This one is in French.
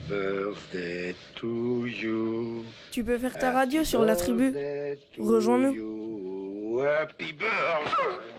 birthday to you. Tu peux faire ta radio sur la tribu. Rejoins-nous. Happy birthday.